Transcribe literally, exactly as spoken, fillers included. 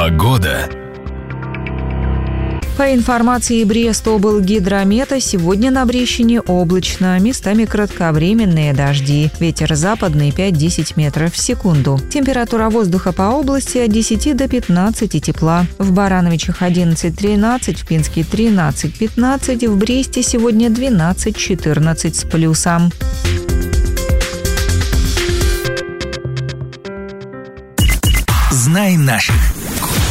Погода. По информации Брест-облгидромета, сегодня на Брещине облачно, местами кратковременные дожди. Ветер западный пять-десять метров в секунду. Температура воздуха по области от десяти до пятнадцати тепла. В Барановичах одиннадцать-тринадцать, в Пинске тринадцать-пятнадцать, в Бресте сегодня двенадцать-четырнадцать с плюсом. Знай наших.